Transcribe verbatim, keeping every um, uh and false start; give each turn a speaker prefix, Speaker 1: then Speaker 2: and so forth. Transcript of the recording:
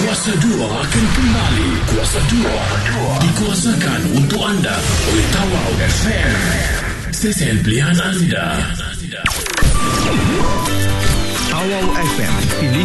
Speaker 1: Kuasa dua akan kembali. Kuasa dua dikuasakan untuk anda oleh Tawau F M, stesen pilihan anda.
Speaker 2: Tawau F M